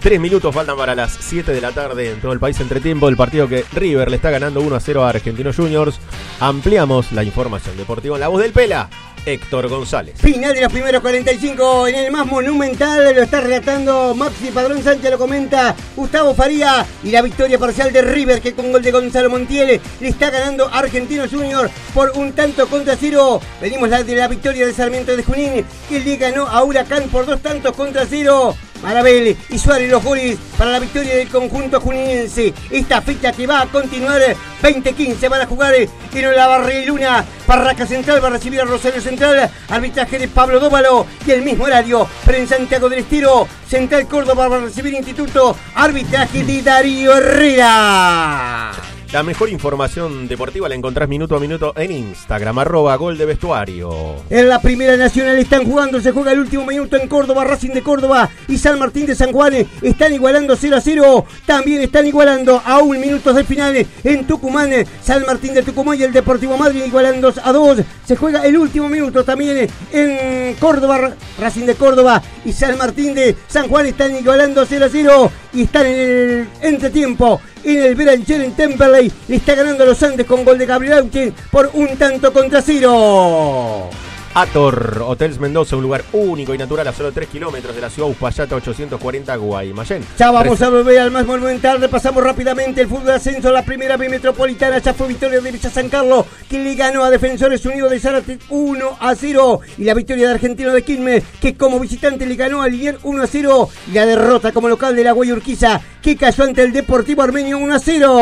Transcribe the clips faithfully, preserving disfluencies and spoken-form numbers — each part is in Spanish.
Tres minutos faltan para las siete de la tarde en todo el país. Entretiempo del partido que River le está ganando uno a cero a Argentinos Juniors. Ampliamos la información deportiva en la voz del Pela, Héctor González. Final de los primeros cuarenta y cinco en el más monumental, lo está relatando Maxi Padrón Sánchez, lo comenta Gustavo Faría, y la victoria parcial de River, que con gol de Gonzalo Montiel le está ganando a Argentinos Juniors por un tanto contra cero. Venimos de la victoria de Sarmiento de Junín, que le ganó a Huracán por dos tantos contra cero. Marabel y Suárez los goles para la victoria del conjunto juninense. Esta fecha que va a continuar veinte quince, van a jugar en la Barría y Luna. Barraca Central va a recibir a Rosario Central, arbitraje de Pablo Dóvalo, y el mismo horario, pero en Santiago del Estero, Central Córdoba va a recibir Instituto, arbitraje de Darío Herrera. La mejor información deportiva la encontrás minuto a minuto en Instagram, arroba Gol de Vestuario. En la Primera Nacional están jugando, se juega el último minuto en Córdoba. Racing de Córdoba y San Martín de San Juan están igualando cero a cero. También están igualando a un minuto del final en Tucumán, San Martín de Tucumán y el Deportivo Madrid igualando dos a dos. Se juega el último minuto también en Córdoba. Racing de Córdoba y San Martín de San Juan están igualando cero a cero y están en el entretiempo. En el Beranger en Temperley le está ganando a los Andes con gol de Gabriel Auchen por un tanto contra cero. Ator Hotels Mendoza, un lugar único y natural a solo tres kilómetros de la ciudad Uspallata, ochocientos cuarenta Guaymallén. Ya vamos Res- a volver al más monumental, repasamos rápidamente el fútbol de ascenso, la primera B metropolitana, ya fue victoria de Villa San Carlos, que le ganó a Defensores Unidos de Zárate uno a cero, y la victoria de Argentino de Quilmes, que como visitante le ganó a Liniers uno a cero, y la derrota como local de la Guayurquiza, que cayó ante el Deportivo Armenio uno a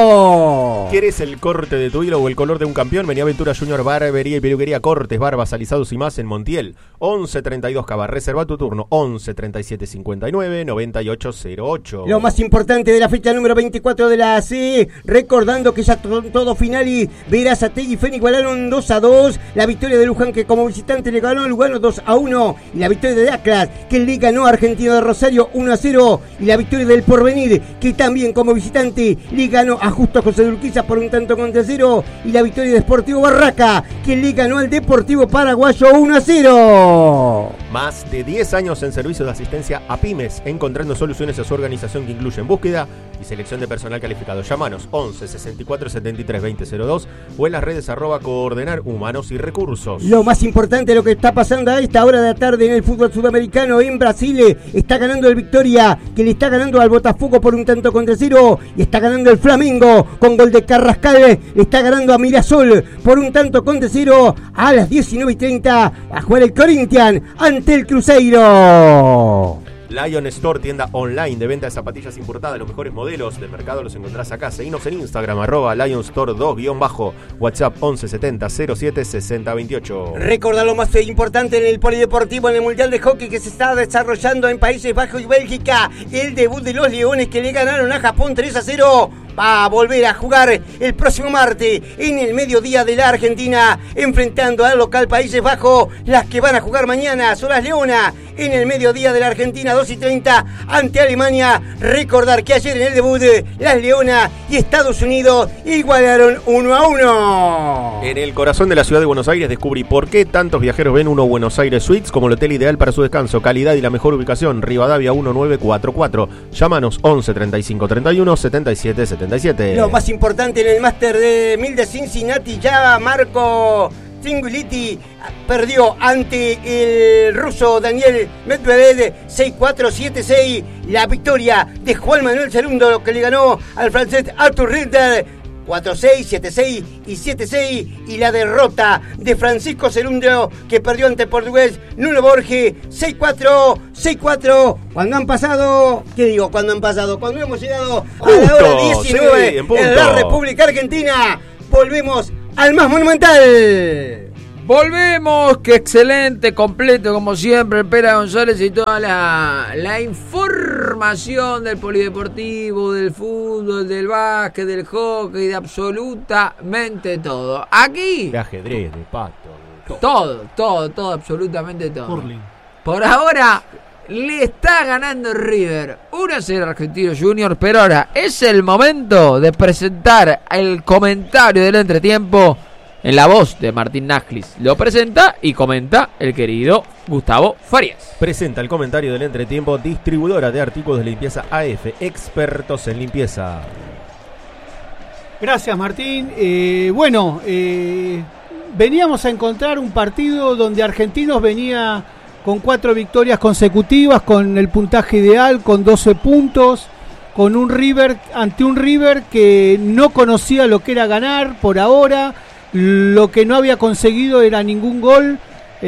cero. ¿Quieres el corte de tu hilo o el color de un campeón? Vení a Aventura Junior Barbería y Peluquería, cortes, barbas, alisados y más en Montiel. once treinta y dos Cava, reserva tu turno. once treinta y siete cincuenta y nueve noventa y ocho cero ocho. Lo más importante de la fecha número veinticuatro de la A C, recordando que ya to- todo final y Verazategui y Feni igualaron dos a dos. La victoria de Luján, que como visitante le ganó a Lugano dos a uno. Y la victoria de Atlas, que le ganó a Argentino de Rosario uno a cero. Y la victoria del Porvenir, que también como visitante le ganó a Justo José de Urquiza por un tanto contra cero. Y la victoria de Sportivo Barraca, que le ganó al Deportivo Paraguayo uno a cero. Más de diez años en servicio de asistencia a pymes, encontrando soluciones a su organización que incluyen búsqueda y selección de personal calificado. Llámanos once sesenta y cuatro setenta y tres veinte cero dos o en las redes arroba coordinar humanos y recursos. Lo más importante de lo que está pasando a esta hora de la tarde en el fútbol sudamericano en Brasil, está ganando el Victoria, que le está ganando al Botafogo por un tanto contra cero, y está ganando el Flamengo con gol de Carrascal, le está ganando a Mirasol por un tanto contra cero. A las diecinueve y treinta a jugar el Corinthians ante el Cruzeiro. Lion Store, tienda online de venta de zapatillas importadas, los mejores modelos del mercado los encontrás acá. Seguinos en Instagram, arroba Lion Store dos guión bajo, WhatsApp once setenta cero siete sesenta veintiocho. Recuerda lo más importante en el polideportivo, en el Mundial de Hockey que se está desarrollando en Países Bajos y Bélgica. El debut de los Leones, que le ganaron a Japón tres a cero. Va a volver a jugar el próximo martes en el mediodía de la Argentina, enfrentando al local Países Bajos. Las que van a jugar mañana son las Leonas en el mediodía de la Argentina, dos y treinta ante Alemania. Recordar que ayer en el debut las Leonas y Estados Unidos igualaron uno a uno. En el corazón de la ciudad de Buenos Aires descubrí por qué tantos viajeros ven uno Buenos Aires Suites como el hotel ideal para su descanso, calidad y la mejor ubicación. Rivadavia mil novecientos cuarenta y cuatro. Llámanos once treinta y cinco treinta y uno setenta y siete setenta y siete. Lo más importante en el Máster de Mil de Cincinnati, ya Marco Zinguliti perdió ante el ruso Daniel Medvedev seis cuatro siete seis. La victoria de Juan Manuel Cerundo, que le ganó al francés Arthur Ritter cuatro seis, siete seis y siete seis. Y la derrota de Francisco Cerundo, que perdió ante el portugués Nuno Borges seis cuatro, seis cuatro. Cuando han pasado, ¿qué digo? Cuando han pasado, cuando hemos llegado a la hora diecinueve, sí, en, en la República Argentina, volvemos al más monumental. Volvemos, que excelente, completo como siempre, el Pera González y toda la, la información del polideportivo, del fútbol, del básquet, del hockey, de absolutamente todo. Aquí, de ajedrez, de pato, todo, todo, todo, todo absolutamente todo. Curling. Por ahora le está ganando River uno a cero Argentinos Juniors, pero ahora es el momento de presentar el comentario del entretiempo En la voz de Martín Nájlis lo presenta y comenta el querido Gustavo Farías. Presenta el comentario del entretiempo, distribuidora de artículos de limpieza A F, expertos en limpieza. Gracias, Martín. Eh, bueno, eh, veníamos a encontrar un partido donde Argentinos venía con cuatro victorias consecutivas, con el puntaje ideal, con doce puntos, con un River, ante un River que no conocía lo que era ganar por ahora. Lo que no había conseguido era ningún gol.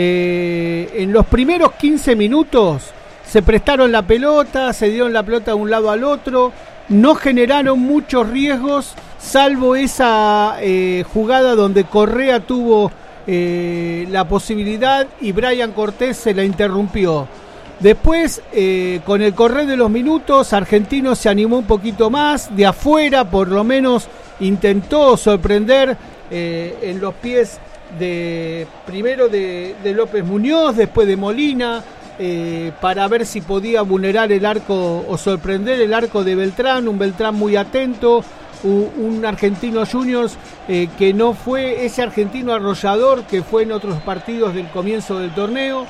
Eh, en los primeros quince minutos se prestaron la pelota, se dieron la pelota de un lado al otro, no generaron muchos riesgos, salvo esa eh, jugada donde Correa tuvo eh, la posibilidad y Brian Cortés se la interrumpió. Después, eh, con el correr de los minutos, Argentinos se animó un poquito más, de afuera por lo menos intentó sorprender eh, en los pies de primero de, de López Muñoz, después de Molina, eh, para ver si podía vulnerar el arco o sorprender el arco de Beltrán, un Beltrán muy atento, un, un Argentinos Juniors eh, que no fue ese argentino arrollador que fue en otros partidos del comienzo del torneo,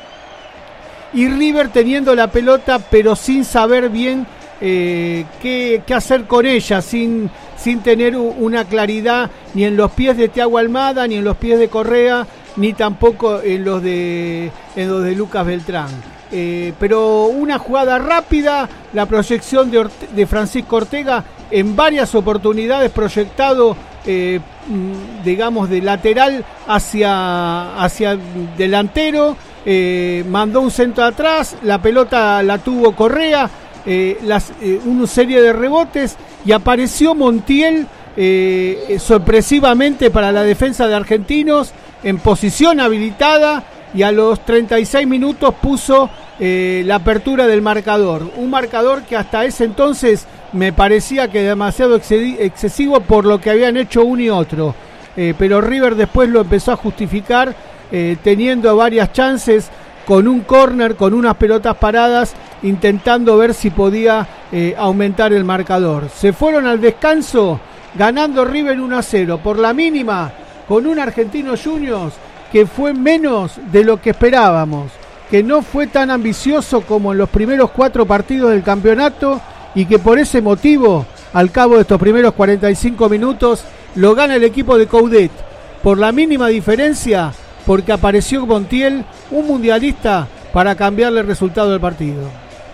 y River teniendo la pelota pero sin saber bien eh, qué, qué hacer con ella, sin, sin tener una claridad ni en los pies de Thiago Almada, ni en los pies de Correa, ni tampoco en los de, en los de Lucas Beltrán. Eh, pero una jugada rápida, la proyección de, Orte- de Francisco Ortega en varias oportunidades proyectado, eh, digamos, de lateral hacia, hacia delantero, eh, mandó un centro atrás, la pelota la tuvo Correa, eh, las, eh, una serie de rebotes y apareció Montiel eh, sorpresivamente para la defensa de Argentinos en posición habilitada y a los treinta y seis minutos puso eh, la apertura del marcador, un marcador que hasta ese entonces me parecía que demasiado excesivo por lo que habían hecho uno y otro, eh, pero River después lo empezó a justificar eh, teniendo varias chances con un córner, con unas pelotas paradas, intentando ver si podía eh, aumentar el marcador. Se fueron al descanso ganando River uno a cero por la mínima, con un Argentinos Juniors que fue menos de lo que esperábamos, que no fue tan ambicioso como en los primeros cuatro partidos del campeonato y que por ese motivo, al cabo de estos primeros cuarenta y cinco minutos, lo gana el equipo de Coudet por la mínima diferencia, porque apareció Montiel, un mundialista, para cambiarle el resultado del partido.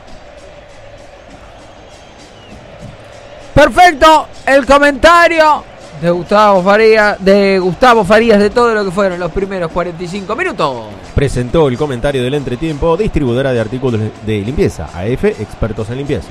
Perfecto, el comentario de Gustavo Farías, de Gustavo Farías de todo lo que fueron los primeros cuarenta y cinco minutos. Presentó el comentario del entretiempo, distribuidora de artículos de limpieza, A F, expertos en limpieza.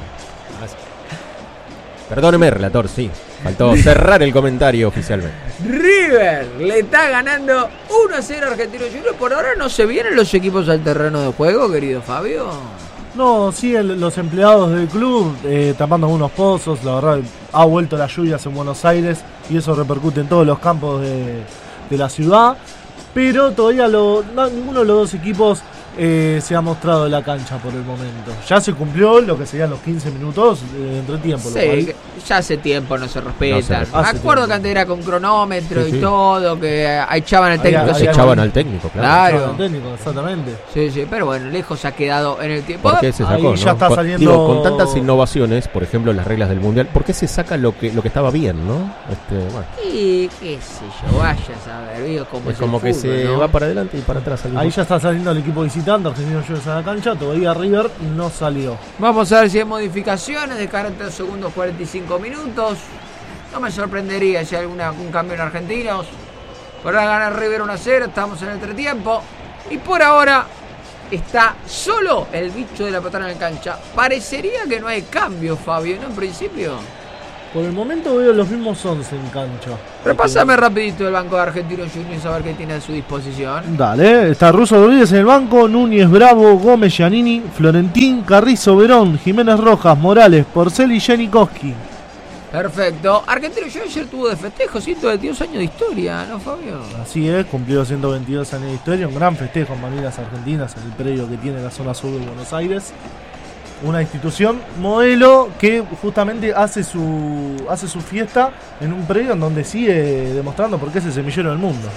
Perdóneme, relator, sí, faltó cerrar el comentario oficialmente. River le está ganando uno a cero a Argentinos Juniors. Por ahora no se vienen los equipos al terreno de juego, querido Fabio. No, sí, el, los empleados del club eh, tapando algunos pozos. La verdad, ha vuelto las lluvias en Buenos Aires y eso repercute en todos los campos de, de la ciudad. Pero todavía lo, no, ninguno de los dos equipos eh, se ha mostrado en la cancha por el momento. Ya se cumplió lo que serían los quince minutos de entretiempo. Sí, lo cual... ya hace tiempo no se respetan. No se Me acuerdo tiempo. que antes era con cronómetro Sí, y sí. todo, que echaban al técnico. Había- Se había- echaban al técnico, claro. Claro. Claro, técnico, exactamente. Sí, sí, pero bueno, lejos se ha quedado en el tiempo. ¿Por qué se sacó? Ahí ya no? está Con- saliendo- Digo, con tantas innovaciones, por ejemplo, en las reglas del mundial, ¿por qué se saca lo que lo que estaba bien, no? Este, bueno, Y qué sé yo, vaya a saber, digo, cómo es es como el que fútbol, se ¿no? va para adelante y para atrás. al mismo Ahí ya está saliendo el equipo visitante, Argentinos Juniors a la cancha, todavía River no salió. Vamos a ver si hay modificaciones de cara a los segundos cuarenta y cinco minutos. No me sorprendería si hay alguna, algún cambio en Argentinos. Por ahora gana River uno a cero, estamos en el entretiempo. Y por ahora está solo el bicho de la patana en cancha. Parecería que no hay cambio, Fabio, ¿no? En principio. Por el momento veo los mismos once en cancha. Repásame rapidito el banco de Argentinos Juniors a ver qué tiene a su disposición. Dale, está Russo Rodríguez en el banco, Núñez, Bravo, Gómez, Giannini, Florentín, Carrizo, Verón, Jiménez Rojas, Morales, Porcel y Janikowski. Perfecto. Argentinos Juniors ayer tuvo de festejo ciento veintidós años de historia, ¿no, Fabio? Así es, cumplió ciento veintidós años de historia, un gran festejo en banderas argentinas en el predio que tiene la zona sur de Buenos Aires. una institución modelo que justamente hace su hace su fiesta en un predio en donde sigue demostrando por qué es el semillero del mundo.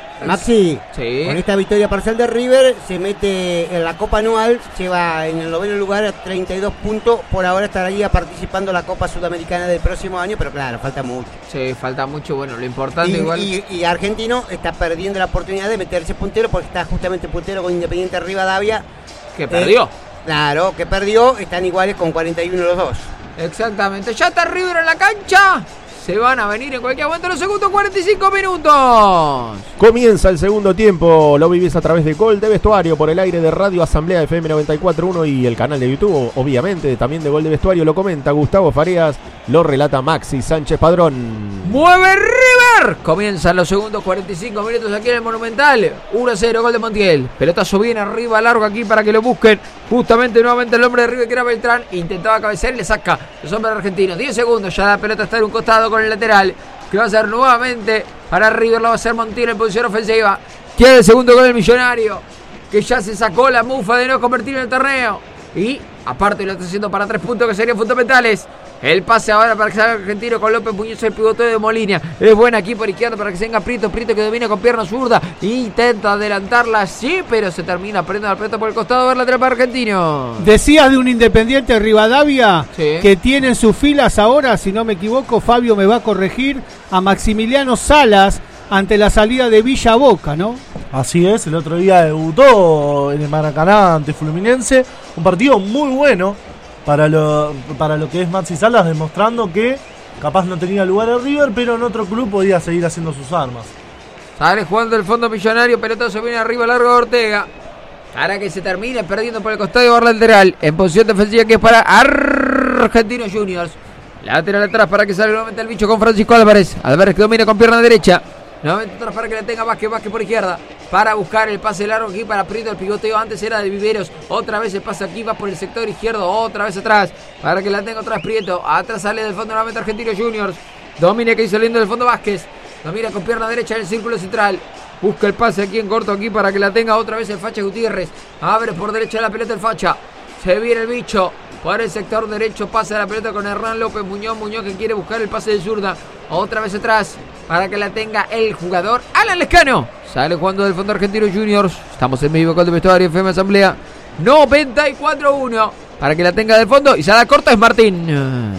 Maxi, Sí. con esta victoria parcial de River se mete en la Copa Anual, lleva en el noveno lugar a treinta y dos puntos, por ahora estaría participando en la Copa Sudamericana del próximo año, pero claro, falta mucho. Sí, falta mucho. Bueno, lo importante Y, igual. y- y Argentino está perdiendo la oportunidad de meterse puntero porque está justamente puntero con Independiente Rivadavia. que perdió. Eh, claro, que perdió, están iguales con cuarenta y uno los dos. Exactamente. Ya está River en la cancha. Se van a venir en cualquier momento los segundos cuarenta y cinco minutos. Comienza el segundo tiempo, lo vivís a través de Gol de Vestuario por el aire de Radio Asamblea F M noventa y cuatro punto uno y el canal de YouTube, obviamente, también de Gol de Vestuario. Lo comenta Gustavo Farías, lo relata Maxi Sánchez Padrón. ¡Mueve River! Comienzan los segundos cuarenta y cinco minutos aquí en el Monumental. uno a cero, gol de Montiel. Pelotazo bien arriba, largo aquí para que lo busquen. Justamente nuevamente el hombre de River, que era Beltrán, intentaba cabecear y le saca los hombres argentinos. diez segundos, ya la pelota está en un costado con el lateral, que va a ser nuevamente para River, lo va a hacer Montiel en posición ofensiva. Tiene el segundo gol del Millonario, que ya se sacó la mufa de no convertir en el torneo. Y aparte lo está haciendo para tres puntos que serían fundamentales. El pase ahora para que salga Argentino con López Muñoz, el pivoteo de Molina. Es buena aquí por izquierda para que se venga Prieto. Prieto que domina con pierna zurda. Intenta adelantarla, sí, pero se termina perdiendo la pelota por el costado. A ver la trampa Argentino. Decías de un Independiente Rivadavia Sí. que tiene en sus filas ahora, si no me equivoco, Fabio me va a corregir, a Maximiliano Salas ante la salida de Villa Boca, ¿no? Así es, el otro día debutó en el Maracaná ante Fluminense, un partido muy bueno para lo, para lo que es Maxi Salas, demostrando que capaz no tenía lugar el River, pero en otro club podía seguir haciendo sus armas. Sale jugando el fondo Millonario, pelotazo viene arriba, largo de Ortega. Para que se termine perdiendo por el costado de barra lateral. En posición defensiva que es para Argentinos Juniors. Lateral atrás para que salga nuevamente el bicho con Francisco Álvarez. Álvarez que domina con pierna derecha. Nuevamente atrás para que la tenga Vázquez, Vázquez por izquierda. Para buscar el pase largo aquí para Prieto. El pivoteo antes era de Viveros. Otra vez el pase aquí, va por el sector izquierdo. Otra vez atrás. Para que la tenga otra vez Prieto. Atrás sale del fondo nuevamente Argentinos Juniors. Domina que hizo lindo del fondo Vázquez. Domina con pierna derecha en el círculo central. Busca el pase aquí en corto aquí para que la tenga otra vez el Facha Gutiérrez. Abre por derecha la pelota el Facha. Se viene el bicho. Por el sector derecho pasa la pelota con Hernán López Muñoz. Muñoz que quiere buscar el pase de zurda. Otra vez atrás para que la tenga el jugador Alan Lescano. Sale jugando del fondo Argentino Juniors. Estamos en vivo con el vestuario F M Asamblea noventa y cuatro uno. Para que la tenga del fondo y se la corta es Martín.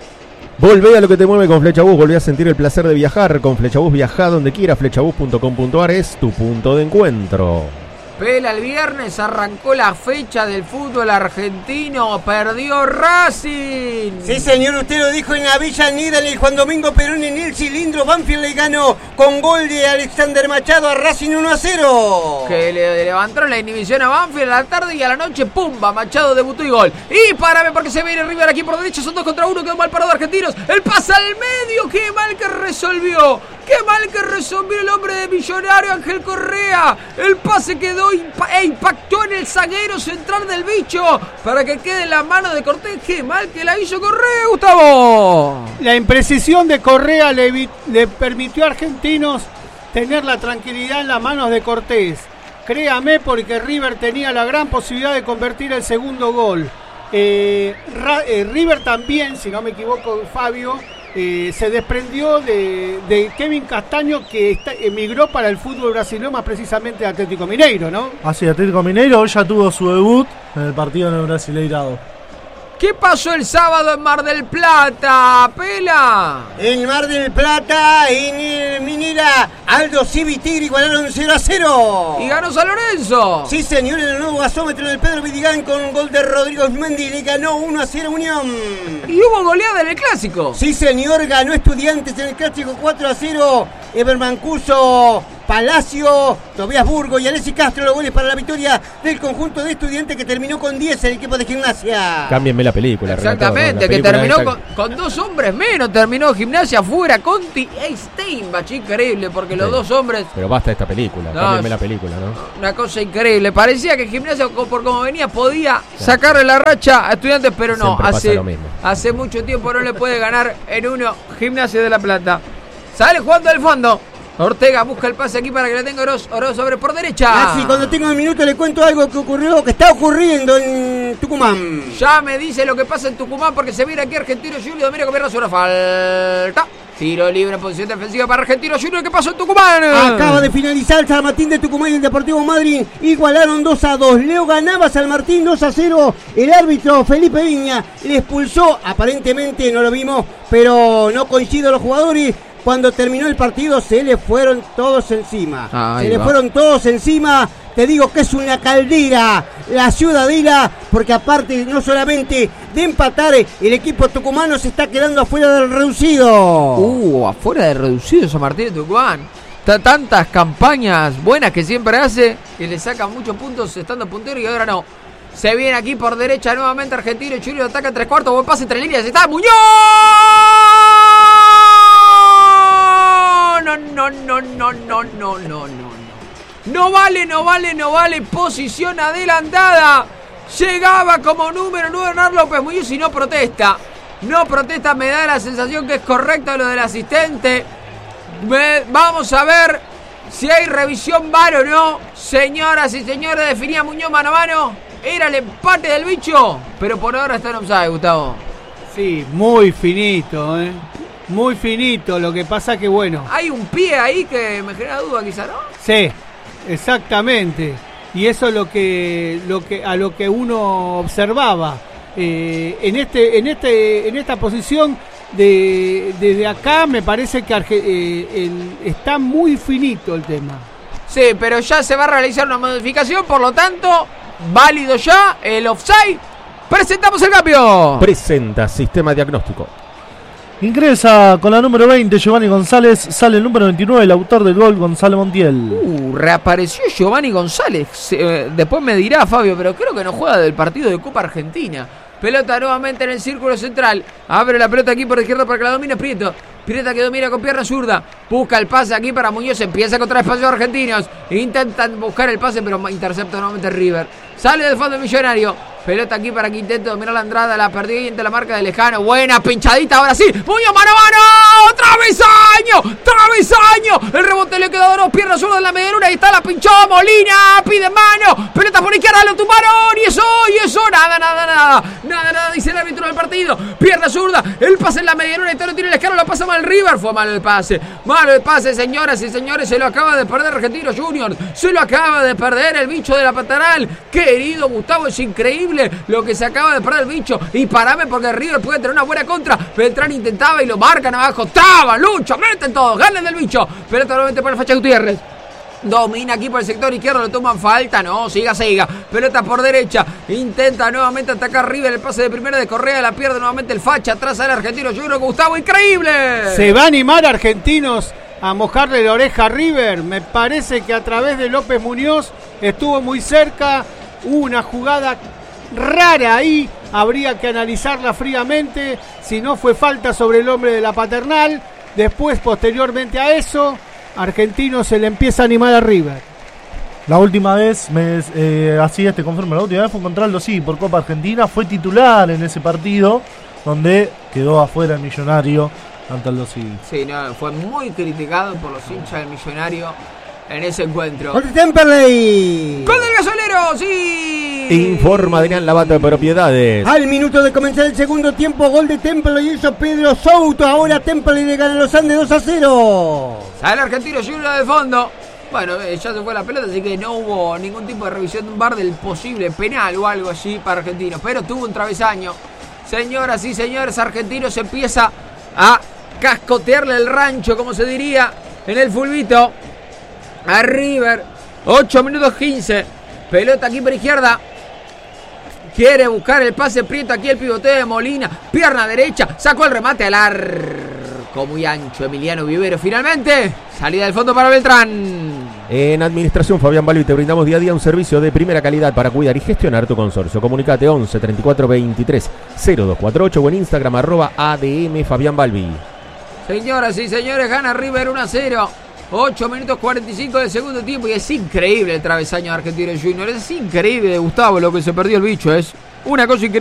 Volvé a lo que te mueve con Flechabús, volvé a sentir el placer de viajar. Con Flechabús viaja donde quiera, flechabús punto com punto ar es tu punto de encuentro. Pela el viernes, arrancó la fecha del fútbol argentino, perdió Racing. Sí, señor, usted lo dijo en la Villa Negra, en el Juan Domingo Perón, en el cilindro. Banfield le ganó con gol de Alexander Machado a Racing uno a cero. Que le levantaron la inhibición a Banfield a la tarde y a la noche, ¡pumba! Machado debutó y gol. Y párame porque se viene River aquí por derecha, son dos contra uno, quedó mal parado Argentinos. El pase al medio, qué mal que resolvió. Qué mal que resolvió el hombre de Millonario, Ángel Correa. El pase quedó e impactó en el zaguero central del bicho para que quede en la mano de Cortés. Qué mal que la hizo Correa, Gustavo. La imprecisión de Correa le, vi- le permitió a Argentinos tener la tranquilidad en las manos de Cortés. Créame, porque River tenía la gran posibilidad de convertir el segundo gol. Eh, Ra- eh, River también, si no me equivoco, Fabio, eh, se desprendió de, de Kevin Castaño, que está- emigró para el fútbol brasileño, más precisamente Atlético Mineiro, ¿no? Así, Atlético Mineiro hoy ya tuvo su debut en el partido en el Brasileirado. ¿Qué pasó el sábado en Mar del Plata, Pela? En Mar del Plata, en el Minera, Aldo Civi y Tigre igualaron cero a cero. Y ganó San Lorenzo. Sí, señor, en el nuevo gasómetro del Pedro Vidigán con gol de Rodrigo Mendy le ganó uno a cero Unión. Y hubo goleada en el Clásico. Sí, señor, ganó Estudiantes en el Clásico cuatro a cero. Eber Mancuso, Palacio, Tobías Burgo y Alessi Castro los goles para la victoria del conjunto de Estudiantes, que terminó con diez el equipo de Gimnasia. Cámbienme la película. Exactamente, relator, ¿no? La que película terminó esta- con, con dos hombres menos. Terminó Gimnasia afuera, Conti e Steinbach. Increíble, porque los Sí. dos hombres... Pero basta de esta película, No, cámbienme es- la película, ¿no? Una cosa increíble. Parecía que Gimnasia, co- por como venía, podía sacarle la racha a Estudiantes, pero no. Siempre pasa Hace, lo mismo. hace mucho tiempo no le puede ganar en uno Gimnasia de La Plata. Sale jugando del fondo. Ortega busca el pase aquí para que la tenga Oroz. Oroz sobre por derecha. Maxi, cuando tengo un minuto le cuento algo que ocurrió, que está ocurriendo en en Tucumán. Ya me dice lo que pasa en Tucumán porque se viene aquí Argentino Junior. Domina con pierna sobre falta. Tiro libre en posición defensiva para Argentino Junior. ¿Qué pasó en Tucumán? Acaba de finalizar el San Martín de Tucumán y el Deportivo Madryn. Igualaron dos a dos. Leo ganaba San Martín dos a cero. El árbitro Felipe Viña le expulsó. Aparentemente no lo vimos, pero no coinciden los jugadores. Cuando terminó el partido se le fueron todos encima. Ahí se le va. fueron todos encima. Te digo que es una caldera la Ciudadela, porque aparte no solamente de empatar, el equipo tucumano se está quedando afuera del reducido. Uh, afuera de reducido San Martín de Tucumán. T- Tantas campañas buenas que siempre hace, que le sacan muchos puntos estando puntero y ahora no. Se viene aquí por derecha nuevamente Argentino Junior, ataca en tres cuartos, buen pase entre líneas, está Muñoz. No, no, no, no, no, no, no, no. No vale, no vale, no vale. Posición adelantada. Llegaba como número nueve Hernán López Muñoz y no protesta. No protesta, me da la sensación que es correcto lo del asistente. Me, vamos a ver si hay revisión V A R o no. Señoras y señores, definía Muñoz mano a mano. Era el empate del bicho, pero por ahora está en offside, Gustavo. Sí, muy finito, ¿eh? Muy finito. Lo que pasa que, bueno... Hay un pie ahí que me genera duda quizá, ¿no? Sí, exactamente. Y eso es lo que, lo que a lo que uno observaba. Eh, en este, en este, en esta posición de desde acá me parece que Arge, eh, el, está muy finito el tema. Sí, pero ya se va a realizar una modificación, por lo tanto, válido ya el offside. Presentamos el cambio. Presenta Sistema Diagnóstico. Ingresa con la número veinte Giovanni González, sale el número veintinueve, el autor del gol Gonzalo Montiel. Uh, reapareció Giovanni González. Se, eh, después me dirá Fabio, pero creo que no juega del partido de Copa Argentina. Pelota nuevamente en el círculo central. Abre la pelota aquí por izquierda para que la domine Prieto. Prieto que domina con pierna zurda. Busca el pase aquí para Muñoz. Empieza contra espacios argentinos. Intentan buscar el pase, pero intercepta nuevamente River. Sale del fondo el Millonario. Pelota aquí para que intente dominar la entrada. La perdió y entre la marca de Lejano. Buena pinchadita ahora sí. Muñoz mano a mano. Travesaño. Travesaño. El rebote le quedó a dos piernas zurda en la media luna. Ahí está, la pinchó Molina. Pide mano. Pelota por izquierda. Lo tumbaron. Y eso, y eso. Nada, nada, nada. Nada, nada. Dice el árbitro del partido. Pierna zurda. El pase en la media luna. Y todo lo tiene Lejano. Lo pasa mal River. Fue mal el pase. Malo el pase, señoras y señores. Se lo acaba de perder Argentino Junior. Se lo acaba de perder el bicho de la Paternal. Querido Gustavo, es increíble lo que se acaba de perder el bicho. Y parame porque River puede tener una buena contra. Beltrán intentaba y lo marcan abajo. Taba, lucha, meten todos, ganen del bicho. Pelota nuevamente para el Facha Gutiérrez. Domina aquí por el sector izquierdo, le toman falta, no, siga, siga. Pelota por derecha, intenta nuevamente atacar River, el pase de primera de Correa, la pierde nuevamente el Facha, atrás al Argentino Junior, Gustavo, increíble. ¿Se va a animar Argentinos a mojarle la oreja a River? Me parece que a través de López Muñoz estuvo muy cerca, hubo una jugada rara ahí, habría que analizarla fríamente, si no fue falta sobre el hombre de la Paternal. Después, posteriormente a eso, Argentino se le empieza a animar a River. La última vez, me, eh, así este confirma, la última vez fue contra Aldo, sí, por Copa Argentina, fue titular en ese partido, donde quedó afuera el Millonario ante Aldo Civi. Sí, no, fue muy criticado por los hinchas del Millonario en ese encuentro. ¡Gol de Temperley! ¡Gol del gasolero! ¡Sí! Informa Adrián Lavato de Propiedades. Al minuto de comenzar el segundo tiempo, gol de Temperley, hizo Pedro Souto. Ahora Temperley le gana a los Andes dos a cero. Sale el Argentino Junior de fondo. Bueno, eh, ya se fue la pelota, así que no hubo ningún tipo de revisión de un V A R del posible penal o algo así para Argentinos. Pero tuvo un travesaño. Señoras y señores, Argentinos empieza a cascotearle el rancho, como se diría en el fulbito, a River. ocho minutos quince. Pelota aquí por izquierda. Quiere buscar el pase Prieto. Aquí el pivoteo de Molina. Pierna derecha. Sacó el remate al arco. Muy ancho Emiliano Vivero. Finalmente. Salida del fondo para Beltrán. En Administración Fabián Balbi te brindamos día a día un servicio de primera calidad para cuidar y gestionar tu consorcio. Comunicate once treinta y cuatro veintitrés cero dos cuarenta y ocho o en Instagram arroba A D M Fabián Balbi. Señoras y señores, gana River uno a cero. ocho minutos cuarenta y cinco del segundo tiempo. Y es increíble el travesaño de Argentino Junior. Es increíble, Gustavo, lo que se perdió el bicho. Es una cosa increíble.